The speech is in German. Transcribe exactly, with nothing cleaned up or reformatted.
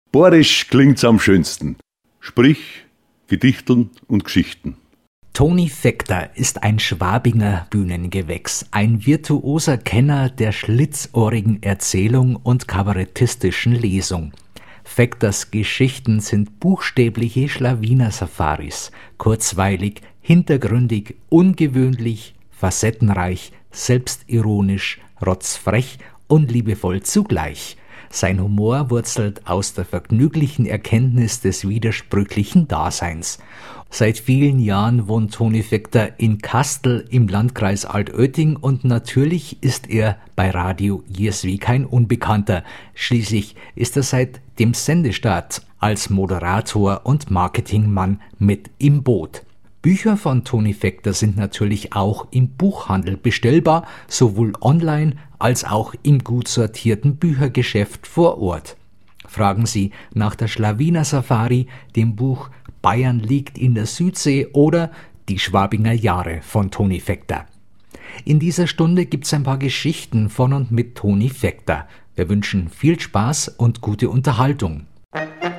Bayerisch klingt's am schönsten. Sprich, Gedichteln und Geschichten. Toni Fekter ist ein Schwabinger Bühnengewächs, ein virtuoser Kenner der schlitzohrigen Erzählung und kabarettistischen Lesung. Fekters Geschichten sind buchstäbliche Schlawiner-Safaris, kurzweilig, hintergründig, ungewöhnlich, facettenreich, selbstironisch, rotzfrech und liebevoll zugleich. Sein Humor wurzelt aus der vergnüglichen Erkenntnis des widersprüchlichen Daseins. Seit vielen Jahren wohnt Toni Fekter in Kastel im Landkreis Altötting und natürlich ist er bei Radio I S W kein Unbekannter. Schließlich ist er seit dem Sendestart als Moderator und Marketingmann mit im Boot. Bücher von Toni Fekter sind natürlich auch im Buchhandel bestellbar, sowohl online als auch im gut sortierten Büchergeschäft vor Ort. Fragen Sie nach der Schlawiner Safari, dem Buch Bayern liegt in der Südsee oder Die Schwabinger Jahre von Toni Fekter. In dieser Stunde gibt's ein paar Geschichten von und mit Toni Fekter. Wir wünschen viel Spaß und gute Unterhaltung.